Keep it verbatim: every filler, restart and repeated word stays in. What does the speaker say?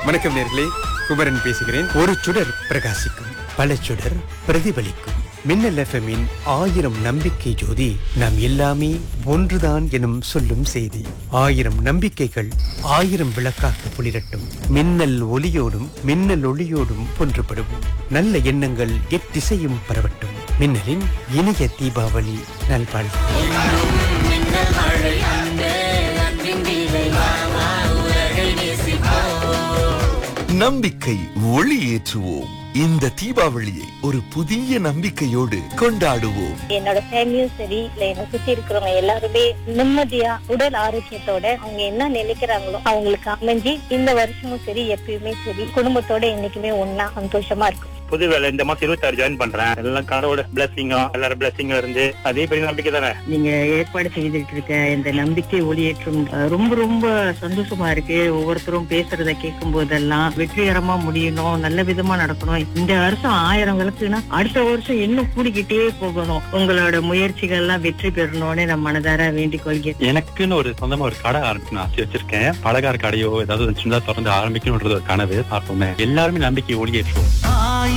வணக்கம் நேர்களே, குமரன் பேசுகிறேன். ஒரு சுடர் பிரகாசிக்கும், பல சுடர் பிரதிபலிக்கும். மின்னல் எஃப்எம்மின் ஆயிரம் நம்பிக்கை ஜோதி. நாம் எல்லாமே ஒன்றுதான் எனும் சொல்லும் செய்தி. ஆயிரம் நம்பிக்கைகள் ஆயிரம் விளக்காக ஒளிரட்டும். மின்னல் ஒளியோடும் மின்னல் ஒளியோடும் ஒன்றுபடுவோம். நல்ல எண்ணங்கள் எத்திசையும் பரவட்டும். மின்னலின் இனிய தீபாவளி நல்வாழ்வு. நம்பிக்கை ஒளி ஏற்றுவோம். இந்த தீபாவளியை ஒரு புதிய நம்பிக்கையோடு கொண்டாடுவோம். என்னோட ஃபேமிலியும் சரி, இல்ல என்னை சுத்தி இருக்கிறவங்க எல்லாருமே நிம்மதியா உடல் ஆரோக்கியத்தோட அவங்க என்ன நினைக்கிறாங்களோ அவங்களுக்கு அமைஞ்சு இந்த வருஷமும் சரி எப்பயுமே சரி குடும்பத்தோட என்னைக்குமே ஒன்னா சந்தோஷமா இருக்கும். புது வேலை இந்த மாசம் இருபத்தி ஆறு ஜாயின் பண்றேன். எல்லாம் கடவுளோட பிளஸிங்கும் எல்லாரும் பிளஸிங்கும் இருந்து அதே பெரிய நம்பிக்கை தானே. நீங்க ஏற்பாடு செய்துட்டு இருக்க இந்த நம்பிக்கை ஒளியேற்றும் ரொம்ப ரொம்ப சந்தோஷமா இருக்கு. ஒவ்வொருத்தரும் பேசுறத கேட்கும் போதெல்லாம் வெற்றிகரமா முடியணும், நல்ல விதமா நடக்கணும். இந்த வருஷம் ஆயிரம் விளக்குன்னா அடுத்த வருஷம் இன்னும் கூடிக்கிட்டே போகணும். உங்களோட முயற்சிகள் எல்லாம் வெற்றி பெறணும்னு நான் மனதார வேண்டிக் கொள்கிறேன். எனக்குன்னு ஒரு சொந்தமா ஒரு கடை ஆரம்பிக்கணும் ஆசை வச்சிருக்கேன். பலகார கடையோ ஏதாவது சின்னதா திறந்து ஆரம்பிக்கணும்ன்றது ஒரு கனவு. பார்ப்போமே, எல்லாருமே நம்பிக்கை ஒளியேற்றுவோம்.